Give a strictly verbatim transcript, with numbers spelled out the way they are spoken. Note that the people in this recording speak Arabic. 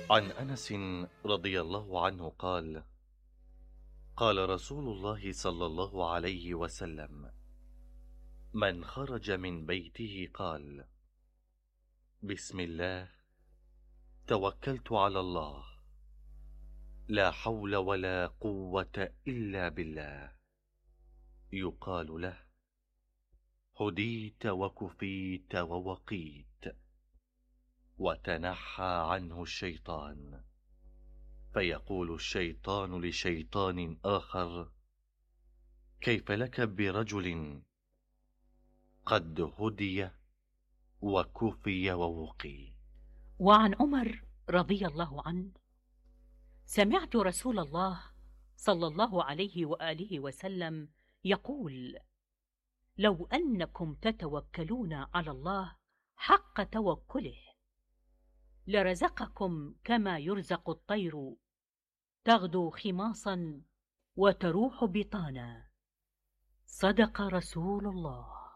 عن أنس رضي الله عنه قال: قال رسول الله صلى الله عليه وسلم: من خرج من بيته قال: بسم الله، توكلت على الله، لا حول ولا قوة إلا بالله، يقال له: هديت وكفيت ووقيت، وتنحى عنه الشيطان. فيقول الشيطان لشيطان آخر: كيف لك برجل قد هدي وكفي ووقي؟ وعن عمر رضي الله عنه: سمعت رسول الله صلى الله عليه وآله وسلم يقول: لو أنكم تتوكلون على الله حق توكله لرزقكم كما يرزق الطير، تغدو خماصا وتروح بطانا. صدق رسول الله.